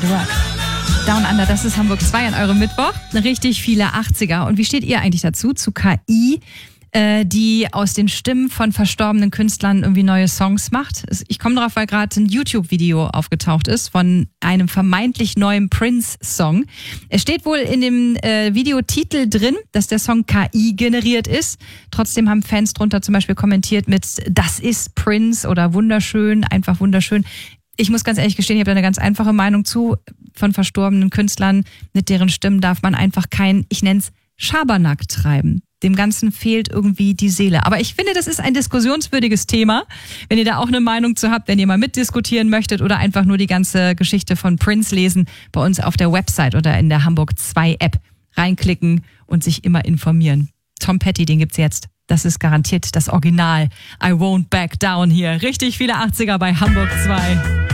Rock. Down Under, das ist Hamburg 2 an eurem Mittwoch. Richtig viele 80er. Und wie steht ihr eigentlich dazu, zu KI, die aus den Stimmen von verstorbenen Künstlern irgendwie neue Songs macht? Ich komme drauf, weil gerade ein YouTube-Video aufgetaucht ist von einem vermeintlich neuen Prince-Song. Es steht wohl in dem Videotitel drin, dass der Song KI generiert ist. Trotzdem haben Fans drunter zum Beispiel kommentiert mit "Das ist Prince" oder "Wunderschön", einfach wunderschön. Ich muss ganz ehrlich gestehen, ich habe da eine ganz einfache Meinung zu. Von verstorbenen Künstlern, mit deren Stimmen darf man einfach kein, ich nenne es, Schabernack treiben. Dem Ganzen fehlt irgendwie die Seele. Aber ich finde, das ist ein diskussionswürdiges Thema. Wenn ihr da auch eine Meinung zu habt, wenn ihr mal mitdiskutieren möchtet oder einfach nur die ganze Geschichte von Prince lesen, bei uns auf der Website oder in der Hamburg 2 App reinklicken und sich immer informieren. Tom Petty, den gibt's jetzt. Das ist garantiert das Original. I won't back down hier. Richtig viele 80er bei Hamburg 2.